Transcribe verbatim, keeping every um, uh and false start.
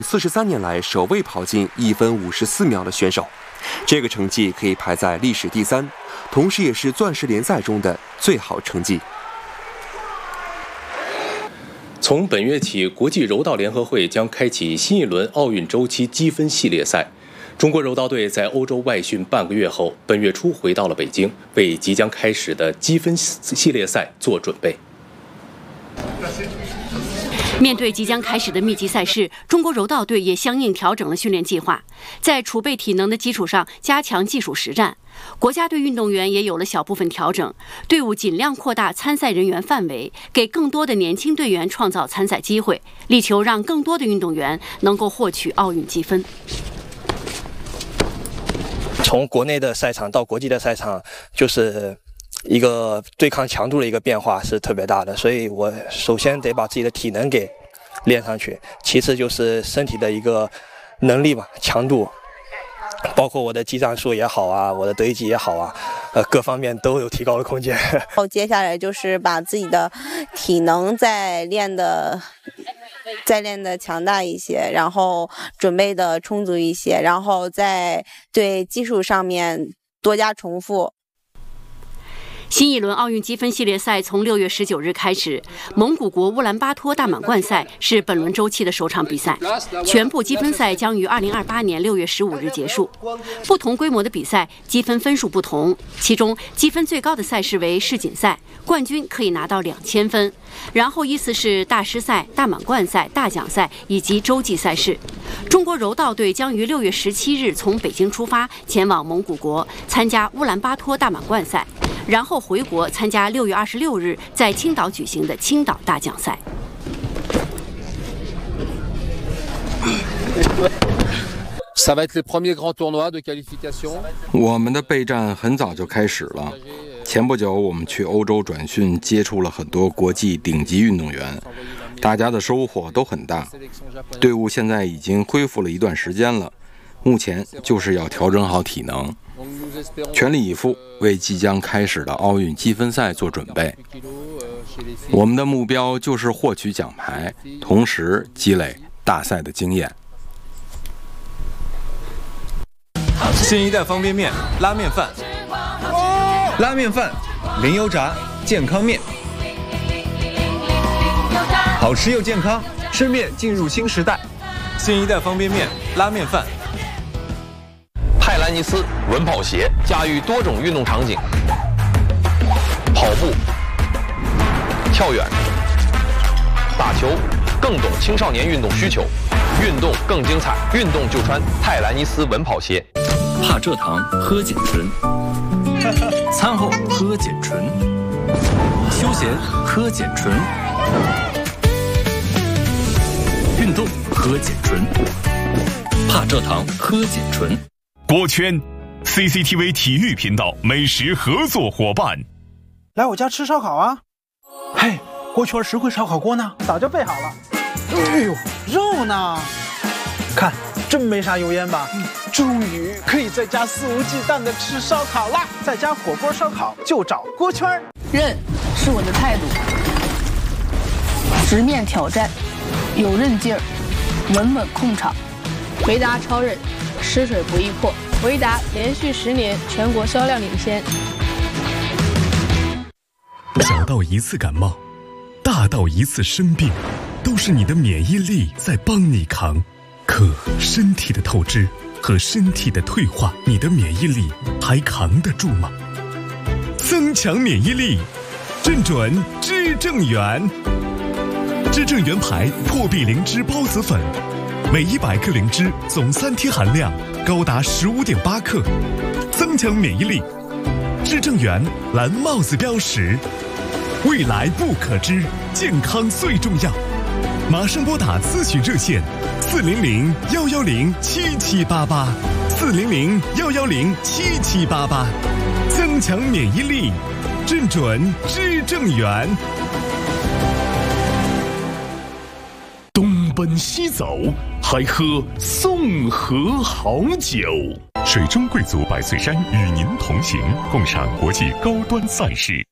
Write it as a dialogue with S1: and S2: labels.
S1: 四十三年来首位跑进一分五十四秒的选手，这个成绩可以排在历史第三，同时也是钻石联赛中的最好成绩。
S2: 从本月起，国际柔道联合会将开启新一轮奥运周期积分系列赛。中国柔道队在欧洲外训半个月后，本月初回到了北京，为即将开始的积分系列赛做准备。
S3: 面对即将开始的密集赛事，中国柔道队也相应调整了训练计划，在储备体能的基础上加强技术实战。国家队运动员也有了小部分调整，队伍尽量扩大参赛人员范围，给更多的年轻队员创造参赛机会，力求让更多的运动员能够获取奥运积分。
S4: 从国内的赛场到国际的赛场，就是一个对抗强度的一个变化是特别大的，所以我首先得把自己的体能给练上去，其次就是身体的一个能力吧，强度，包括我的技战术也好啊，我的得击也好啊，呃，各方面都有提高的空间。
S5: 后接下来就是把自己的体能再练的再练的强大一些，然后准备的充足一些，然后在对技术上面多加重复。
S3: 新一轮奥运积分系列赛从六月十九日开始，蒙古国乌兰巴托大满贯赛是本轮周期的首场比赛，全部积分赛将于二零二八年六月十五日结束。不同规模的比赛积分分数不同，其中积分最高的赛事为世锦赛，冠军可以拿到两千分，然后依次是大师赛、大满贯赛、大奖赛以及洲际赛事。中国柔道队将于六月十七日从北京出发，前往蒙古国参加乌兰巴托大满贯赛，然后回国参加六月二十六日在青岛举行的青岛大奖赛。
S6: 我们的备战很早就开始了。前不久，我们去欧洲转训，接触了很多国际顶级运动员，大家的收获都很大。队伍现在已经恢复了一段时间了，目前就是要调整好体能，全力以赴为即将开始的奥运积分赛做准备。我们的目标就是获取奖牌，同时积累大赛的经验。
S7: 新一代方便面、拉面饭，拉面饭、零油炸、健康面，好吃又健康，吃面进入新时代。新一代方便面、拉面饭。
S8: 泰兰尼斯稳跑鞋驾驭多种运动场景，跑步、跳远、打球，更懂青少年运动需求，运动更精彩，运动就穿泰兰尼斯稳跑鞋。
S9: 怕蔗糖喝碱醇，餐后喝碱醇，休闲喝碱醇，运动喝碱醇，怕蔗糖喝碱醇。
S10: 锅圈 C C T V 体育频道美食合作伙伴，
S11: 来我家吃烧烤啊！嘿，锅圈实惠烧烤锅呢？早就备好了。哎呦，肉呢？看，真没啥油烟吧？嗯，终于可以在家肆无忌惮的吃烧烤啦！在家火锅烧烤就找锅圈。
S12: 韧是我的态度，直面挑战，有韧劲儿，稳稳控场。维达超韧，吃水不易破。维达连续十年全国销量领先。
S10: 小到一次感冒，大到一次生病，都是你的免疫力在帮你扛。可身体的透支和身体的退化，你的免疫力还扛得住吗？增强免疫力，正准知正元。知正元牌破壁灵芝孢子粉，每一百克灵芝总三贴含量高达十五点八克，增强免疫力。知正元蓝帽子标识，未来不可知，健康最重要。马上拨打咨询热线四零零幺幺零七七八八，四零零幺幺零七七八八，增强免疫力，正准知正元。东奔西走，还喝宋河好酒。水中贵族百岁山与您同行，共赏国际高端赛事。